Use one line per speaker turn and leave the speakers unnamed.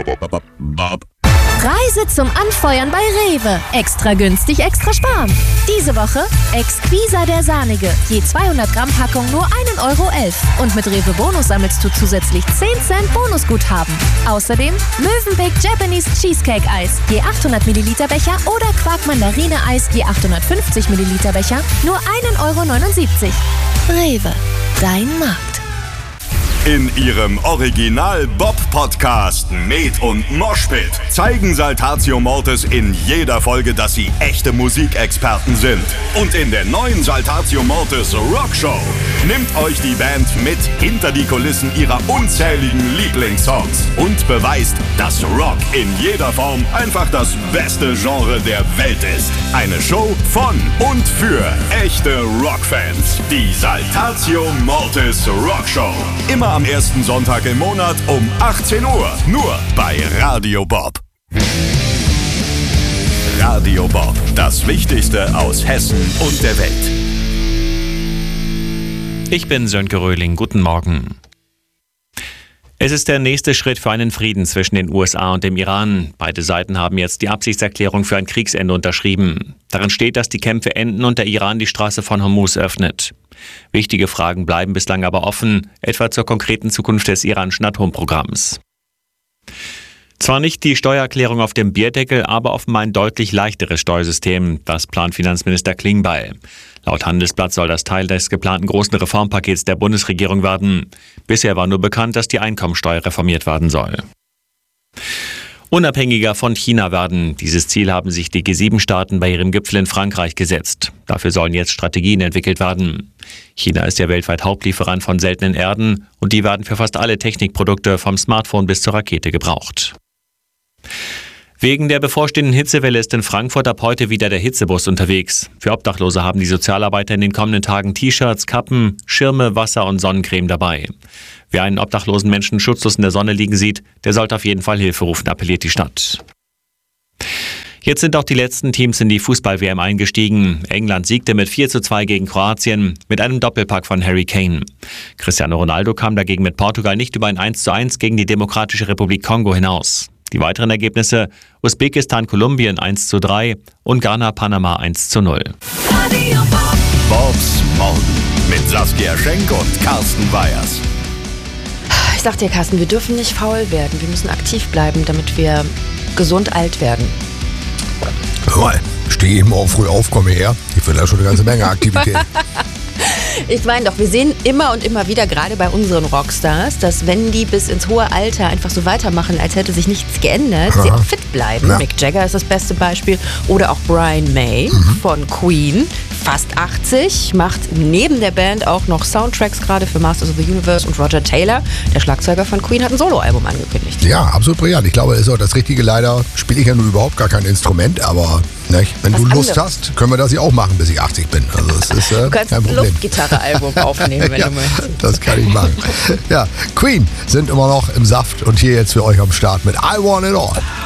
Reise zum Anfeuern bei Rewe. Extra günstig, extra sparen. Diese Woche Exquisa der Sahnige. Je 200 Gramm Packung nur 1,11 € Und mit Rewe Bonus sammelst du zusätzlich 10 Cent Bonusguthaben. Außerdem Mövenpick Japanese Cheesecake Eis. Je 800 Milliliter Becher oder Quark Mandarine Eis. Je 850 Milliliter Becher. Nur 1,79 €. Rewe. Dein Markt.
In ihrem Original-Bob-Podcast Med und Moshpit zeigen Saltatio Mortis in jeder Folge, dass sie echte Musikexperten sind. Und in der neuen Saltatio Mortis Rockshow nimmt euch die Band mit hinter die Kulissen ihrer unzähligen Lieblingssongs und beweist, dass Rock in jeder Form einfach das beste Genre der Welt ist. Eine Show von und für echte Rockfans. Die Saltatio Mortis Rockshow. Immer am ersten Sonntag im Monat um 18 Uhr. Nur bei Radio Bob. Radio Bob. Das Wichtigste aus Hessen und der Welt.
Ich bin Sönke Röhling. Guten Morgen. Es ist der nächste Schritt für einen Frieden zwischen den USA und dem Iran. Beide Seiten haben jetzt die Absichtserklärung für ein Kriegsende unterschrieben. Darin steht, dass die Kämpfe enden und der Iran die Straße von Hormuz öffnet. Wichtige Fragen bleiben bislang aber offen, etwa zur konkreten Zukunft des iranischen Atomprogramms. Zwar nicht die Steuererklärung auf dem Bierdeckel, aber offenbar ein deutlich leichteres Steuersystem. Das plant Finanzminister Klingbeil. Laut Handelsblatt soll das Teil des geplanten großen Reformpakets der Bundesregierung werden. Bisher war nur bekannt, dass die Einkommensteuer reformiert werden soll. Unabhängiger von China werden. Dieses Ziel haben sich die G7-Staaten bei ihrem Gipfel in Frankreich gesetzt. Dafür sollen jetzt Strategien entwickelt werden. China ist ja weltweit Hauptlieferant von seltenen Erden und die werden für fast alle Technikprodukte vom Smartphone bis zur Rakete gebraucht. Wegen der bevorstehenden Hitzewelle ist in Frankfurt ab heute wieder der Hitzebus unterwegs. Für Obdachlose haben die Sozialarbeiter in den kommenden Tagen T-Shirts, Kappen, Schirme, Wasser und Sonnencreme dabei. Wer einen obdachlosen Menschen schutzlos in der Sonne liegen sieht, der sollte auf jeden Fall Hilfe rufen, appelliert die Stadt. Jetzt sind auch die letzten Teams in die Fußball-WM eingestiegen. England siegte mit 4:2 gegen Kroatien mit einem Doppelpack von Harry Kane. Cristiano Ronaldo kam dagegen mit Portugal nicht über ein 1:1 gegen die Demokratische Republik Kongo hinaus. Die weiteren Ergebnisse: Usbekistan-Kolumbien 1:3 und Ghana-Panama 1:0.
Bobs Morgen mit Saskia Schenk und Carsten Weyers.
Ich sag dir, Carsten, wir dürfen nicht faul werden. Wir müssen aktiv bleiben, damit wir gesund alt werden.
Hör mal, stehe eben auch früh auf, komme her. Ich will da schon eine ganze Menge Aktivität.
Ich meine doch, wir sehen immer und immer wieder, gerade bei unseren Rockstars, dass wenn die bis ins hohe Alter einfach so weitermachen, als hätte sich nichts geändert, sie auch fit bleiben. Ja. Mick Jagger ist das beste Beispiel. Oder auch Brian May von Queen, fast 80, macht neben der Band auch noch Soundtracks gerade für Masters of the Universe. Und Roger Taylor, der Schlagzeuger von Queen, hat ein Soloalbum angekündigt.
Ja, absolut brillant. Ich glaube, das ist auch das Richtige. Leider spiele ich ja nur überhaupt gar kein Instrument, aber nicht, wenn du Lust hast, können wir das ja auch machen, bis ich 80 bin. Also das ist
du kannst
kein Problem.
Luftgitarre-Album aufnehmen, wenn du möchtest.
Das kann ich machen. Ja, Queen sind immer noch im Saft und hier jetzt für euch am Start mit I Want It All.